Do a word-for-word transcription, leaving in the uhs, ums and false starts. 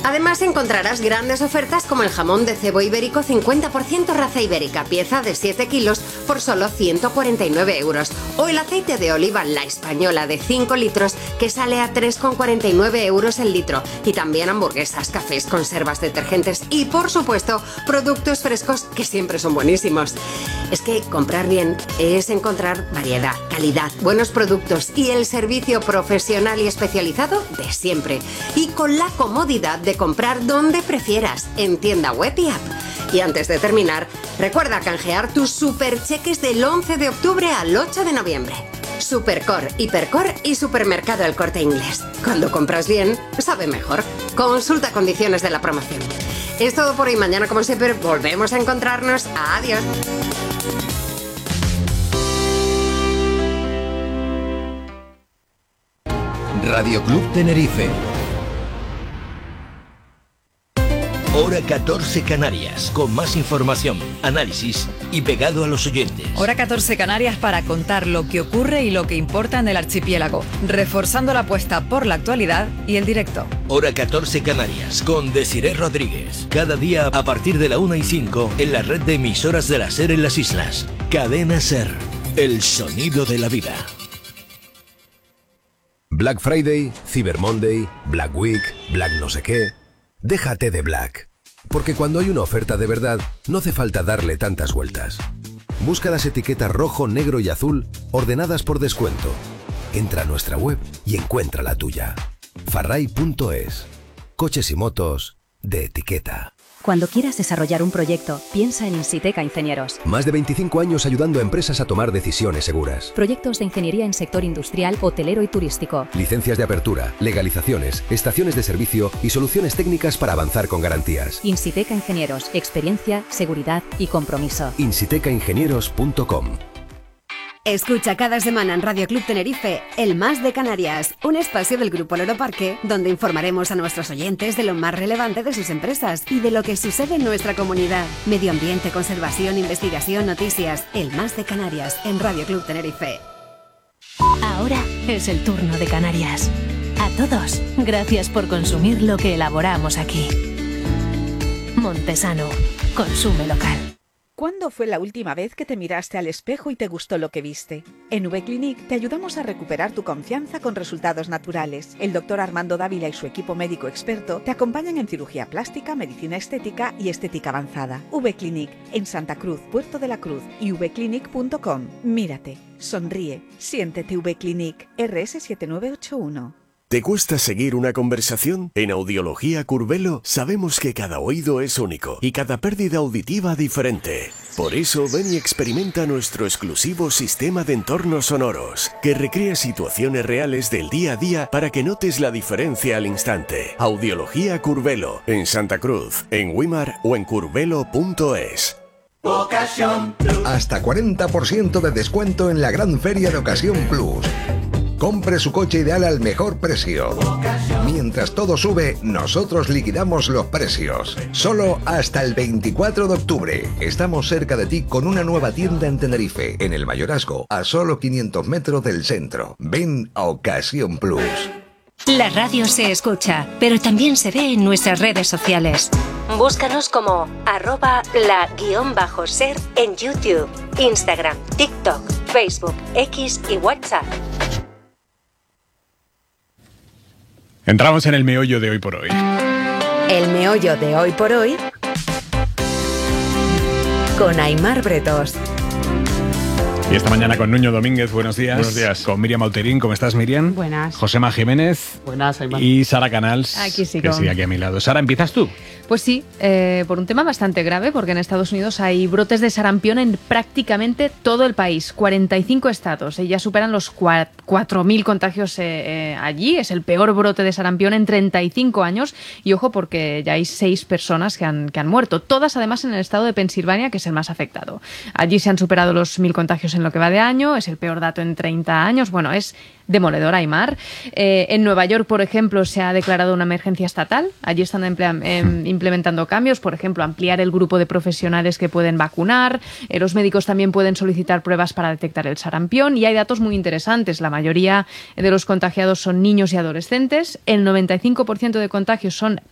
Además encontrarás grandes ofertas como el jamón de cebo ibérico cincuenta por ciento raza ibérica, pieza de siete kilos por solo ciento cuarenta y nueve euros. O el aceite de oliva La Española de cinco litros que sale a tres con cuarenta y nueve euros el litro. Y también hamburguesas, cafés, conservas, detergentes y por supuesto productos frescos que siempre son buenísimos. Es que comprar bien es encontrar variedad, calidad, buenos productos y el servicio profesional y especializado de siempre. Y con la comodidad de comprar donde prefieras, en tienda web y app. Y antes de terminar, recuerda canjear tus supercheques del once de octubre al ocho de noviembre. Supercor, Hipercor y Supermercado El Corte Inglés. Cuando compras bien, sabe mejor. Consulta condiciones de la promoción. Es todo por hoy. Mañana, como siempre, volvemos a encontrarnos. Adiós. Radio Club Tenerife. Hora catorce Canarias, con más información, análisis y pegado a los oyentes. Hora catorce Canarias para contar lo que ocurre y lo que importa en el archipiélago, reforzando la apuesta por la actualidad y el directo. Hora catorce Canarias, con Desiré Rodríguez. Cada día a partir de la una y cinco en la red de emisoras de la SER en las islas. Cadena SER, el sonido de la vida. Black Friday, Cyber Monday, Black Week, Black no sé qué... Déjate de Black, porque cuando hay una oferta de verdad, no hace falta darle tantas vueltas. Busca las etiquetas rojo, negro y azul ordenadas por descuento. Entra a nuestra web y encuentra la tuya. farray punto es. Coches y motos de etiqueta. Cuando quieras desarrollar un proyecto, piensa en Insiteca Ingenieros. Más de veinticinco años ayudando a empresas a tomar decisiones seguras. Proyectos de ingeniería en sector industrial, hotelero y turístico. Licencias de apertura, legalizaciones, estaciones de servicio y soluciones técnicas para avanzar con garantías. Insiteca Ingenieros. Experiencia, seguridad y compromiso. insiteca ingenieros punto com. Escucha cada semana en Radio Club Tenerife El Más de Canarias, un espacio del Grupo Loro Parque donde informaremos a nuestros oyentes de lo más relevante de sus empresas y de lo que sucede en nuestra comunidad. Medio ambiente, conservación, investigación, noticias. El Más de Canarias en Radio Club Tenerife. Ahora es el turno de Canarias. A todos, gracias por consumir lo que elaboramos aquí. Montesano, consume local. ¿Cuándo fue la última vez que te miraste al espejo y te gustó lo que viste? En V-Clinic te ayudamos a recuperar tu confianza con resultados naturales. El doctor Armando Dávila y su equipo médico experto te acompañan en cirugía plástica, medicina estética y estética avanzada. V-Clinic en Santa Cruz, Puerto de la Cruz y v clinic punto com. Mírate, sonríe, siéntete V-Clinic. R S siete nueve ocho uno. ¿Te cuesta seguir una conversación? En Audiología Curvelo sabemos que cada oído es único y cada pérdida auditiva diferente. Por eso ven y experimenta nuestro exclusivo sistema de entornos sonoros, que recrea situaciones reales del día a día para que notes la diferencia al instante. Audiología Curvelo, en Santa Cruz, en Wimar o en curvelo punto es. Ocasión Plus. Hasta cuarenta por ciento de descuento en la gran feria de Ocasión Plus. Compre su coche ideal al mejor precio. Mientras todo sube, nosotros liquidamos los precios. Solo hasta el veinticuatro de octubre. Estamos cerca de ti con una nueva tienda en Tenerife, en el Mayorazgo, a solo quinientos metros del centro. Ven a Ocasión Plus. La radio se escucha, pero también se ve en nuestras redes sociales. Búscanos como arroba la guión bajo ser en YouTube, Instagram, TikTok, Facebook, X y WhatsApp. Entramos en el meollo de hoy por hoy. El meollo de hoy por hoy con Aimar Bretos. Y esta mañana con Nuño Domínguez, buenos días. Buenos días. Con Miriam Alterín, ¿cómo estás, Miriam? Buenas. Josema Jiménez. Buenas, Aimar. Y Sara Canals, Aquí sí, que con... sigue aquí a mi lado. Sara, ¿empiezas tú? Pues sí, eh, por un tema bastante grave, porque en Estados Unidos hay brotes de sarampión en prácticamente todo el país, cuarenta y cinco estados, y ya superan los cuatro mil contagios eh, eh, allí. Es el peor brote de sarampión en treinta y cinco años, y ojo porque ya hay seis personas que han, que han muerto, todas además en el estado de Pensilvania, que es el más afectado. Allí se han superado los mil contagios en lo que va de año, es el peor dato en treinta años, bueno, es demoledor, Aimar. Eh, en Nueva York, por ejemplo, se ha declarado una emergencia estatal. Allí están emplea- eh, implementando cambios, por ejemplo, ampliar el grupo de profesionales que pueden vacunar. Eh, los médicos también pueden solicitar pruebas para detectar el sarampión y hay datos muy interesantes. La mayoría de los contagiados son niños y adolescentes. El noventa y cinco por ciento de contagios son